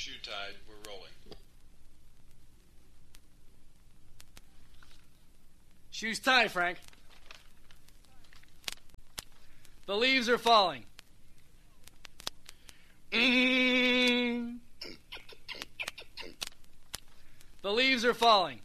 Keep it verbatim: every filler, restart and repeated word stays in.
shoe tied. We're rolling. Shoes tied, Frank. The leaves are falling. Mm. The leaves are falling.